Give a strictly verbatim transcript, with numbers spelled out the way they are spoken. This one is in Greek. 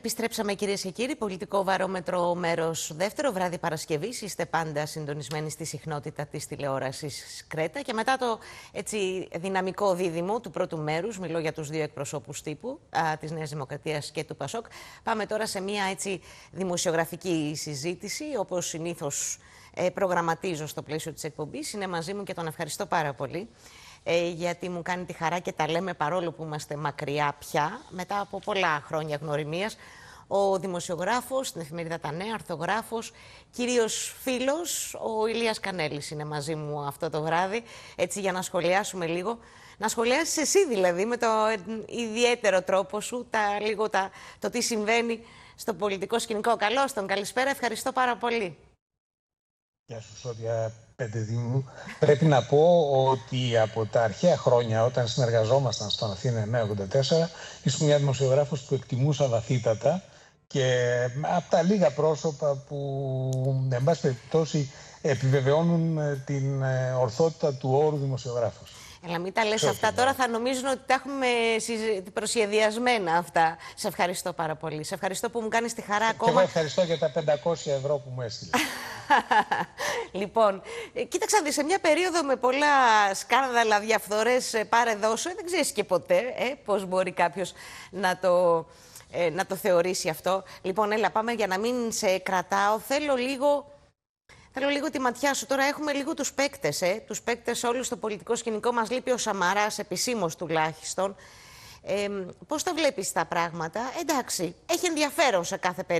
Επιστρέψαμε, κυρίες και κύριοι. Πολιτικό βαρόμετρο, μέρος δεύτερο, βράδυ Παρασκευής. Είστε πάντα συντονισμένοι στη συχνότητα της τηλεόρασης Κρέτα. Και μετά το έτσι, δυναμικό δίδυμο του πρώτου μέρους, μιλώ για τους δύο εκπροσώπους τύπου α, της Νέας Δημοκρατίας και του Πασόκ. Πάμε τώρα σε μια έτσι, δημοσιογραφική συζήτηση, όπως συνήθως ε, προγραμματίζω στο πλαίσιο της εκπομπής. Είναι μαζί μου και τον ευχαριστώ πάρα πολύ. Ε, γιατί μου κάνει τη χαρά και τα λέμε παρόλο που είμαστε μακριά πια, μετά από πολλά χρόνια γνωριμίας, ο δημοσιογράφος στην εφημερίδα Τα Νέα, αρθογράφος, κυρίως φίλος, ο Ηλίας Κανέλης είναι μαζί μου αυτό το βράδυ, έτσι για να σχολιάσουμε λίγο. Να σχολιάσεις εσύ δηλαδή με το ιδιαίτερο τρόπο σου, τα, λίγο τα, το τι συμβαίνει στο πολιτικό σκηνικό. Καλώς τον, καλησπέρα, ευχαριστώ πάρα πολύ. Γεια σου Σόβια Πεντεδί μου. Πρέπει να πω ότι από τα αρχαία χρόνια, όταν συνεργαζόμασταν στον Αθήνα εννιακόσια ογδόντα τέσσερα, ήσουν μια δημοσιογράφος που εκτιμούσα βαθύτατα και από τα λίγα πρόσωπα που, εν πάση περιπτώσει, επιβεβαιώνουν την ορθότητα του όρου δημοσιογράφος. Έλα, μην τα λες αυτά τώρα, θα νομίζουν ότι τα έχουμε προσχεδιασμένα αυτά. Σε ευχαριστώ πάρα πολύ. Σε ευχαριστώ που μου κάνεις τη χαρά ακόμα. Και εγώ ευχαριστώ για τα πεντακόσια ευρώ που μου έστειλε. Λοιπόν, κοίταξα δει, σε μια περίοδο με πολλά σκάνδαλα, διαφθορές, πάρε δώσε, δεν ξέρεις και ποτέ ε, πώς μπορεί κάποιος να το, ε, να το θεωρήσει αυτό. Λοιπόν, έλα, πάμε για να μην σε κρατάω. Θέλω λίγο... Θέλω λίγο τη ματιά σου. Τώρα έχουμε λίγο τους παίκτες, ε, τους παίκτες όλους στο πολιτικό σκηνικό. Μας λείπει ο Σαμαράς, επισήμως τουλάχιστον. Ε, πώς τα βλέπεις τα πράγματα? Εντάξει, έχει ενδιαφέρον σε κάθε περίπτωση.